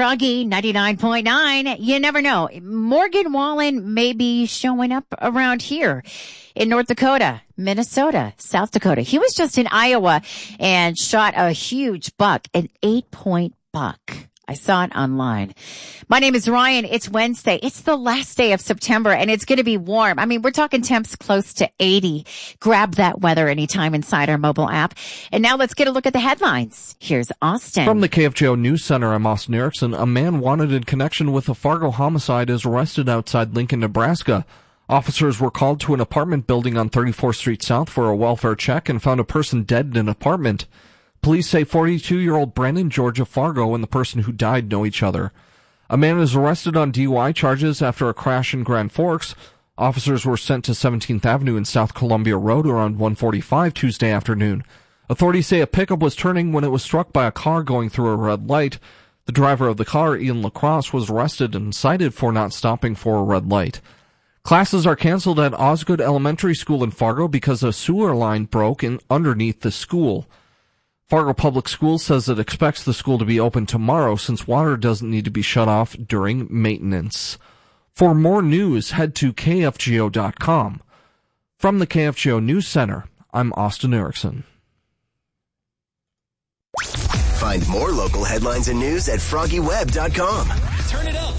Froggy 99.9. You never know. Morgan Wallen may be showing up around here in North Dakota, Minnesota, South Dakota. He was just in Iowa and shot a huge buck, an 8-point buck. I saw it online. My name is Ryan. It's Wednesday. It's the last day of September, and it's going to be warm. I mean, we're talking temps close to 80. Grab that weather anytime inside our mobile app. And now let's get a look at the headlines. Here's Austin. From the KFGO News Center, I'm Austin Erickson. A man wanted in connection with a Fargo homicide is arrested outside Lincoln, Nebraska. Officers were called to an apartment building on 34th Street South for a welfare check and found a person dead in an apartment. Police say 42-year-old Brandon George of Fargo and the person who died know each other. A man is arrested on DUI charges after a crash in Grand Forks. Officers were sent to 17th Avenue and South Columbia Road around 1:45 Tuesday afternoon. Authorities say a pickup was turning when it was struck by a car going through a red light. The driver of the car, Ian Lacrosse, was arrested and cited for not stopping for a red light. Classes are canceled at Osgood Elementary School in Fargo because a sewer line broke underneath the school. Fargo Public Schools says it expects the school to be open tomorrow since water doesn't need to be shut off during maintenance. For more news, head to KFGO.com. From the KFGO News Center, I'm Austin Erickson. Find more local headlines and news at FroggyWeb.com. Turn it up.